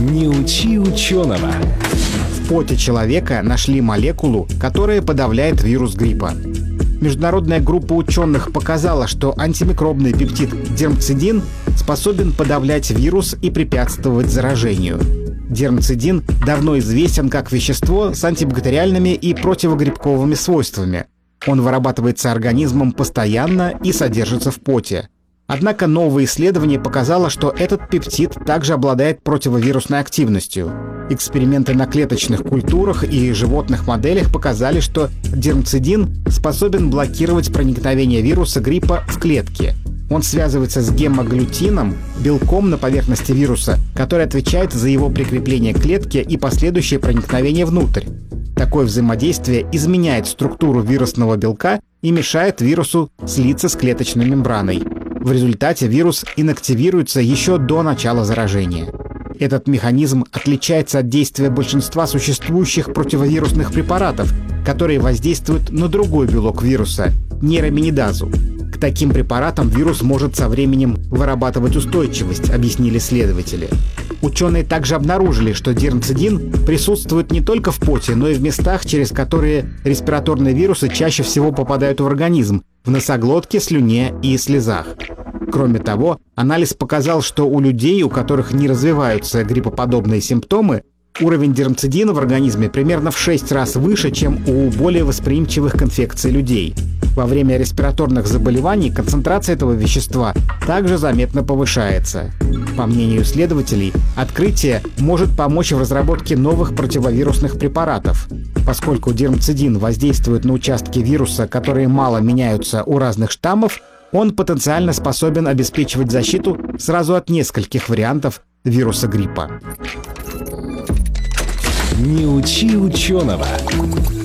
Не учи ученого. В поте человека нашли молекулу, которая подавляет вирус гриппа. Международная группа ученых показала, что антимикробный пептид дермцидин способен подавлять вирус и препятствовать заражению. Дермцидин давно известен как вещество с антибактериальными и противогрибковыми свойствами. Он вырабатывается организмом постоянно и содержится в поте. Однако новое исследование показало, что этот пептид также обладает противовирусной активностью. Эксперименты на клеточных культурах и животных моделях показали, что дермцидин способен блокировать проникновение вируса гриппа в клетки. Он связывается с гемоглютином, белком на поверхности вируса, который отвечает за его прикрепление к клетке и последующее проникновение внутрь. Такое взаимодействие изменяет структуру вирусного белка и мешает вирусу слиться с клеточной мембраной. В результате вирус инактивируется еще до начала заражения. Этот механизм отличается от действия большинства существующих противовирусных препаратов, которые воздействуют на другой белок вируса – нейроминидазу. К таким препаратам вирус может со временем вырабатывать устойчивость, объяснили следователи. Ученые также обнаружили, что дермцидин присутствует не только в поте, но и в местах, через которые респираторные вирусы чаще всего попадают в организм – в носоглотке, слюне и слезах. Кроме того, анализ показал, что у людей, у которых не развиваются гриппоподобные симптомы, уровень дермцидина в организме примерно в 6 раз выше, чем у более восприимчивых к инфекции людей. Во время респираторных заболеваний концентрация этого вещества также заметно повышается. По мнению исследователей, открытие может помочь в разработке новых противовирусных препаратов. Поскольку дермцидин воздействует на участки вируса, которые мало меняются у разных штаммов, он потенциально способен обеспечивать защиту сразу от нескольких вариантов вируса гриппа. Не учи ученого.